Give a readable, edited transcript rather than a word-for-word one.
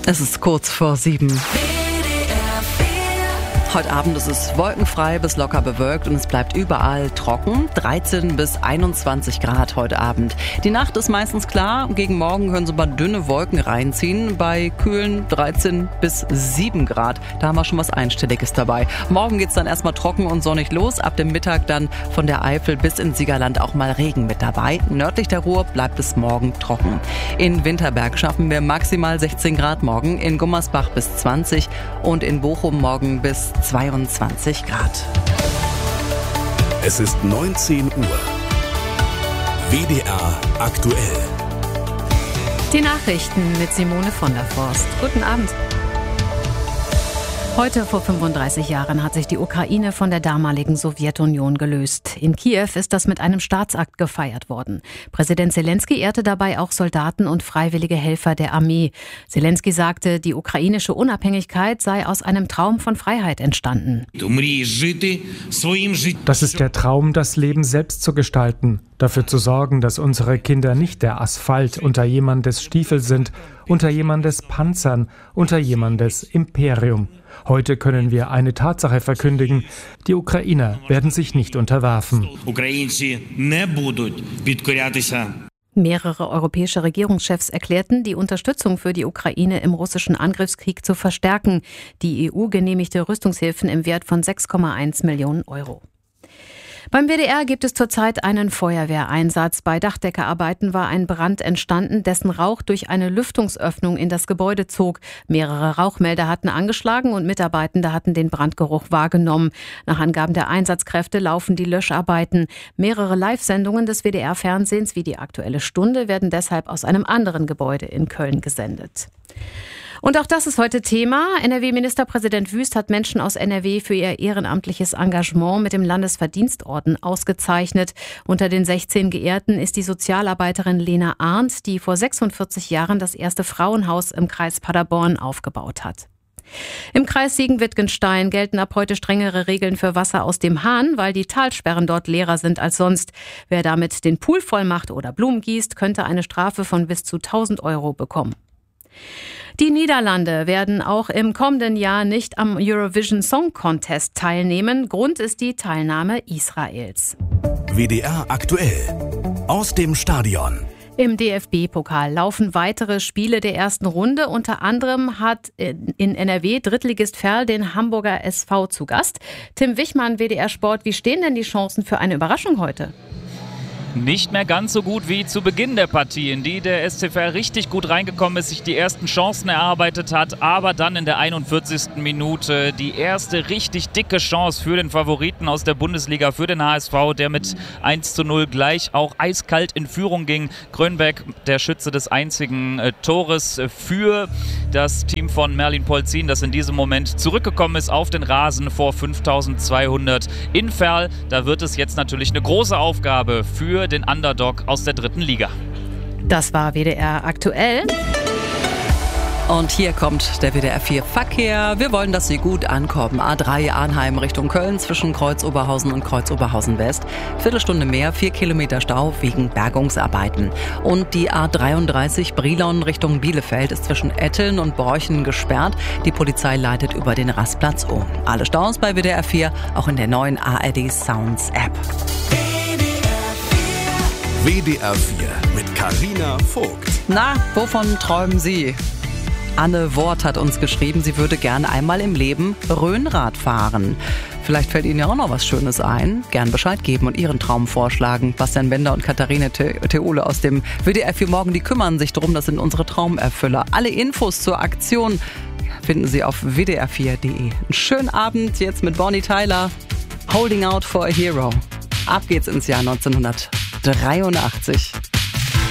Es ist kurz vor 7. Heute Abend ist es wolkenfrei bis locker bewölkt und es bleibt überall trocken. 13 bis 21 Grad heute Abend. Die Nacht ist meistens klar. Gegen Morgen können so ein paar dünne Wolken reinziehen. Bei kühlen 13 bis 7 Grad. Da haben wir schon was Einstelliges dabei. Morgen geht's dann erstmal trocken und sonnig los. Ab dem Mittag dann von der Eifel bis ins Siegerland auch mal Regen mit dabei. Nördlich der Ruhr bleibt es morgen trocken. In Winterberg schaffen wir maximal 16 Grad morgen. In Gummersbach bis 20 und in Bochum morgen bis 22 Grad. Es ist 19 Uhr. WDR aktuell. Die Nachrichten mit Simone von der Forst. Guten Abend. Heute vor 35 Jahren hat sich die Ukraine von der damaligen Sowjetunion gelöst. In Kiew ist das mit einem Staatsakt gefeiert worden. Präsident Zelensky ehrte dabei auch Soldaten und freiwillige Helfer der Armee. Zelensky sagte, die ukrainische Unabhängigkeit sei aus einem Traum von Freiheit entstanden. Das ist der Traum, das Leben selbst zu gestalten. Dafür zu sorgen, dass unsere Kinder nicht der Asphalt unter jemandes Stiefel sind, unter jemandes Panzern, unter jemandes Imperium. Heute können wir eine Tatsache verkündigen: Die Ukrainer werden sich nicht unterwerfen. Mehrere europäische Regierungschefs erklärten, die Unterstützung für die Ukraine im russischen Angriffskrieg zu verstärken. Die EU genehmigte Rüstungshilfen im Wert von 6,1 Millionen Euro. Beim WDR gibt es zurzeit einen Feuerwehreinsatz. Bei Dachdeckerarbeiten war ein Brand entstanden, dessen Rauch durch eine Lüftungsöffnung in das Gebäude zog. Mehrere Rauchmelder hatten angeschlagen und Mitarbeitende hatten den Brandgeruch wahrgenommen. Nach Angaben der Einsatzkräfte laufen die Löscharbeiten. Mehrere Live-Sendungen des WDR-Fernsehens wie die Aktuelle Stunde werden deshalb aus einem anderen Gebäude in Köln gesendet. Und auch das ist heute Thema. NRW-Ministerpräsident Wüst hat Menschen aus NRW für ihr ehrenamtliches Engagement mit dem Landesverdienstorden ausgezeichnet. Unter den 16 Geehrten ist die Sozialarbeiterin Lena Arndt, die vor 46 Jahren das erste Frauenhaus im Kreis Paderborn aufgebaut hat. Im Kreis Siegen-Wittgenstein gelten ab heute strengere Regeln für Wasser aus dem Hahn, weil die Talsperren dort leerer sind als sonst. Wer damit den Pool voll macht oder Blumen gießt, könnte eine Strafe von bis zu 1.000 € bekommen. Die Niederlande werden auch im kommenden Jahr nicht am Eurovision Song Contest teilnehmen. Grund ist die Teilnahme Israels. WDR aktuell. Aus dem Stadion. Im DFB-Pokal laufen weitere Spiele der ersten Runde. Unter anderem hat in NRW Drittligist Verl den Hamburger SV zu Gast. Tim Wichmann, WDR Sport, wie stehen denn die Chancen für eine Überraschung heute? Nicht mehr ganz so gut wie zu Beginn der Partie, in die der SCV richtig gut reingekommen ist, sich die ersten Chancen erarbeitet hat, aber dann in der 41. Minute die erste richtig dicke Chance für den Favoriten aus der Bundesliga, für den HSV, der mit 1:0 gleich auch eiskalt in Führung ging. Grönbeck, der Schütze des einzigen Tores für das Team von Merlin Polzin, das in diesem Moment zurückgekommen ist auf den Rasen vor 5.200 in Verl. Da wird es jetzt natürlich eine große Aufgabe für den Underdog aus der dritten Liga. Das war WDR aktuell. Und hier kommt der WDR 4 Verkehr. Wir wollen, dass Sie gut ankommen. A3 Arnheim Richtung Köln zwischen Kreuz-Oberhausen und Kreuz-Oberhausen West. Viertelstunde mehr, 4 Kilometer Stau wegen Bergungsarbeiten. Und die A33 Brilon Richtung Bielefeld ist zwischen Etteln und Borchen gesperrt. Die Polizei leitet über den Rastplatz um. Alle Staus bei WDR 4, auch in der neuen ARD Sounds App. WDR 4 mit Carina Vogt. Na, wovon träumen Sie? Anne Wort hat uns geschrieben, sie würde gerne einmal im Leben Rhönrad fahren. Vielleicht fällt Ihnen ja auch noch was Schönes ein. Gern Bescheid geben und Ihren Traum vorschlagen. Bastian Bender und Katharine Theole aus dem WDR 4 Morgen, die kümmern sich drum. Das sind unsere Traumerfüller. Alle Infos zur Aktion finden Sie auf wdr4.de. Einen schönen Abend jetzt mit Bonnie Tyler. Holding Out for a Hero. Ab geht's ins Jahr 1983.